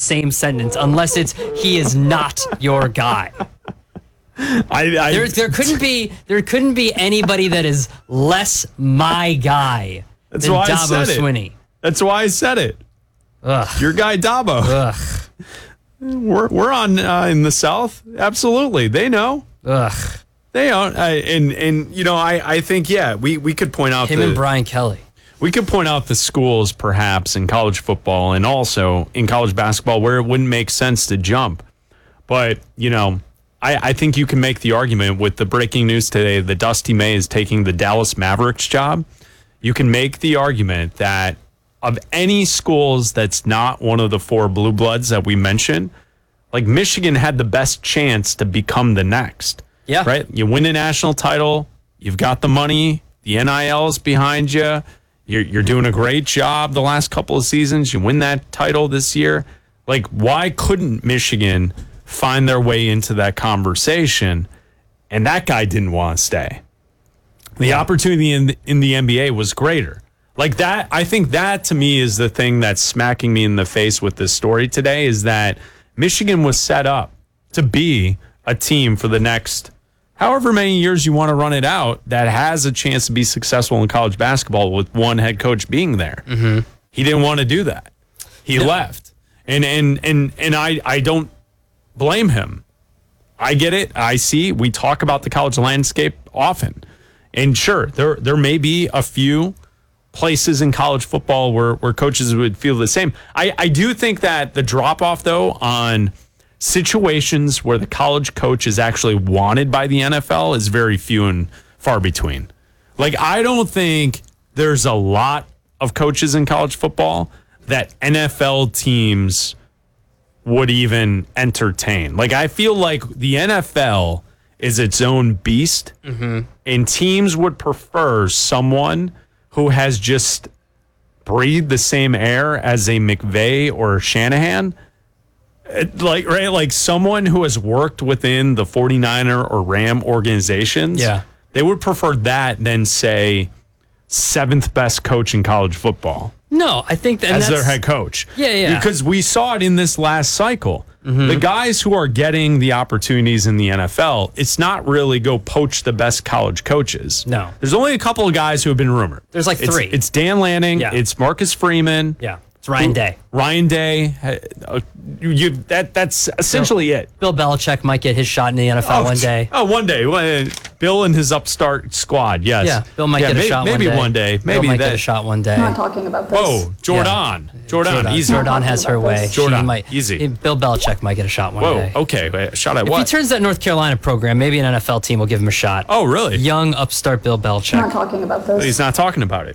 same sentence unless it's he is not your guy. There couldn't be anybody that is less my guy than Dabo Swinney. That's why I said it. Ugh. Your guy Dabo. Ugh. We're on in the South. Absolutely, they know. Ugh. They don't. And you know, I think we could point out him and Brian Kelly. We could point out the schools perhaps in college football and also in college basketball where it wouldn't make sense to jump. But you know, I think you can make the argument with the breaking news today that Dusty May is taking the Dallas Mavericks job. You can make the argument that of any schools that's not one of the 4 blue bloods that we mentioned, like Michigan had the best chance to become the next. Yeah. Right? You win a national title, you've got the money, the NIL's behind you, you're doing a great job the last couple of seasons, you win that title this year. Like, why couldn't Michigan find their way into that conversation? And that guy didn't want to stay. The opportunity in the NBA was greater. Like that, I think that to me is the thing that's smacking me in the face with this story today is that Michigan was set up to be a team for the next however many years you want to run it out that has a chance to be successful in college basketball with one head coach being there. Mm-hmm. He didn't want to do that. He left. And I don't blame him. I get it. I see. We talk about the college landscape often. And sure, there may be a few places in college football where coaches would feel the same. I do think that the drop-off, though, on situations where the college coach is actually wanted by the NFL is very few and far between. Like, I don't think there's a lot of coaches in college football that NFL teams would even entertain. Like, I feel like the NFL is its own beast, and teams would prefer someone who has just breathed the same air as a McVay or Shanahan. Like someone who has worked within the 49er or Ram organizations. Yeah. They would prefer that than, say, 7th best coach in college football. No, I think that as their head coach. Yeah. Because we saw it in this last cycle. The guys who are getting the opportunities in the NFL, it's not really go poach the best college coaches. No. There's only a couple of guys who have been rumored. There's like 3. It's Dan Lanning. Yeah. It's Marcus Freeman. Yeah. It's Ryan Day. Ryan Day. That's essentially it. Bill Belichick might get his shot in the NFL one day. Oh, one day. Bill and his upstart squad, yes. Yeah, Bill might get a shot one day. Maybe one day. Bill might get a shot one day. I'm not talking about this. Whoa, Jordan. Yeah. Jordan, easy. Jordan has her way. Jordan, easy. Bill Belichick might get a shot one day. Whoa, okay. A shot at what? If he turns that North Carolina program, maybe an NFL team will give him a shot. Oh, really? Young upstart Bill Belichick. I'm not talking about this. He's not talking about it.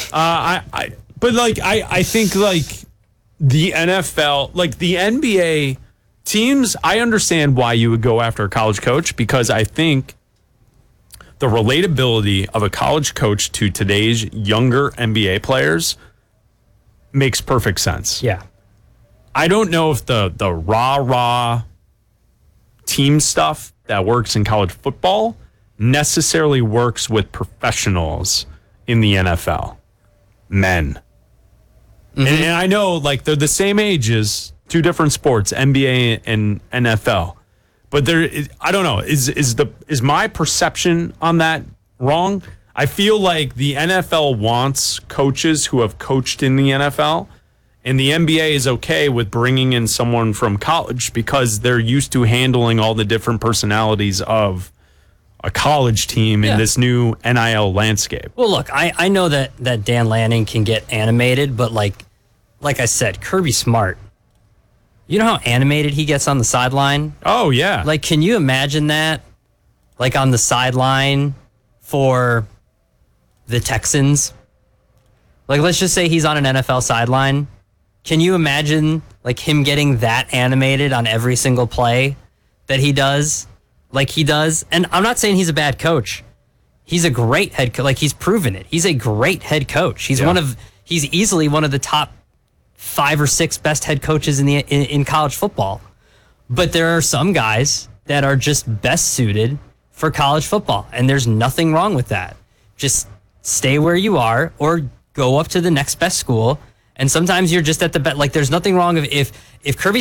But I think like the NFL, like the NBA teams, I understand why you would go after a college coach because I think the relatability of a college coach to today's younger NBA players makes perfect sense. Yeah. I don't know if the rah-rah team stuff that works in college football necessarily works with professionals in the NFL. Men. And I know, like, they're the same ages, 2 different sports, NBA and NFL. But I don't know. Is my perception on that wrong? I feel like the NFL wants coaches who have coached in the NFL, and the NBA is okay with bringing in someone from college because they're used to handling all the different personalities of a college team in this new NIL landscape. Well, look, I know that Dan Lanning can get animated, but like I said, Kirby Smart, you know how animated he gets on the sideline? Oh, yeah. Like, can you imagine that? Like, on the sideline for the Texans? Like, let's just say he's on an NFL sideline. Can you imagine, like, him getting that animated on every single play that he does? Like he does. And I'm not saying he's a bad coach. He's a great head coach. Like, he's proven it. He's a great head coach. He's he's easily one of the top 5 or 6 best head coaches in college football. But there are some guys that are just best suited for college football, and there's nothing wrong with that. Just stay where you are or go up to the next best school. And sometimes you're just at the best. Like, there's nothing wrong if Kirby